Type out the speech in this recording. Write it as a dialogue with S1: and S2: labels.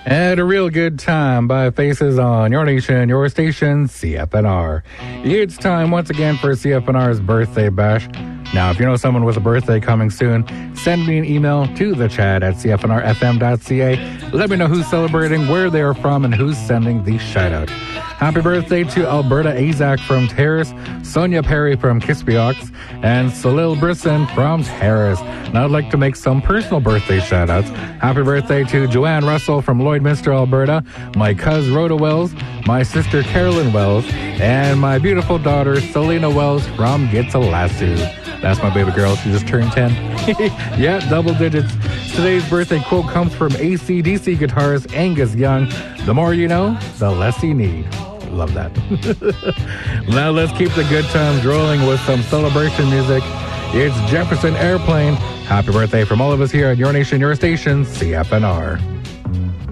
S1: And a real good time by Faces on your nation, your station, CFNR. It's time once again for CFNR's Birthday Bash. Now, if you know someone with a birthday coming soon, send me an email to the chat at cfnrfm.ca. Let me know who's celebrating, where they are from, and who's sending the shout-out. Happy birthday to Alberta Azak from Terrace, Sonia Perry from Kispiox, and Salil Brisson from Terrace. Now I'd like to make some personal birthday shout-outs. Happy birthday to Joanne Russell from Lloydminster, Alberta, my cousin Rhoda Wells, my sister Carolyn Wells, and my beautiful daughter Selena Wells from Gitsalassu. That's my baby girl. She just turned 10. Yeah, double digits. Today's birthday quote comes from AC/DC guitarist Angus Young. The more you know, the less you need. Love that. Now let's keep the good times rolling with some celebration music. It's Jefferson Airplane. Happy birthday from all of us here at Your Nation, Your Station, CFNR.